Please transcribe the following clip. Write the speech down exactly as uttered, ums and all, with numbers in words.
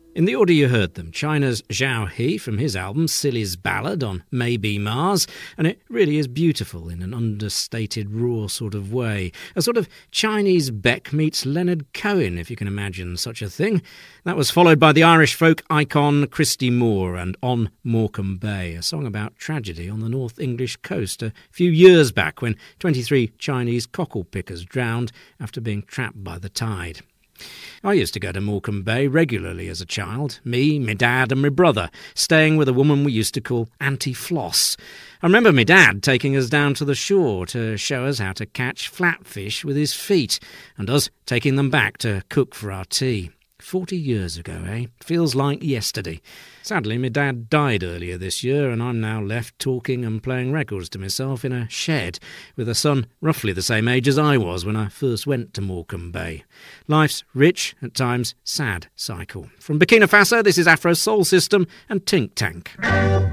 In the order you heard them, China's Zhao He from his album Silly's Ballad on Maybe Mars, and it really is beautiful in an understated, raw sort of way. A sort of Chinese Beck meets Leonard Cohen, if you can imagine such a thing. That was followed by the Irish folk icon Christy Moore and On Morecambe Bay, a song about tragedy on the North English coast a few years back when twenty-three Chinese cockle pickers drowned after being trapped by the tide. I used to go to Morecambe Bay regularly as a child, me, my dad and my brother, staying with a woman we used to call Auntie Floss. I remember my dad taking us down to the shore to show us how to catch flatfish with his feet, and us taking them back to cook for our tea. Forty years ago, eh? Feels like yesterday. Sadly, my dad died earlier this year, and I'm now left talking and playing records to myself in a shed with a son roughly the same age as I was when I first went to Morecambe Bay. Life's rich, at times sad cycle. From Burkina Faso, this is Afro Soul System and Tink Tank.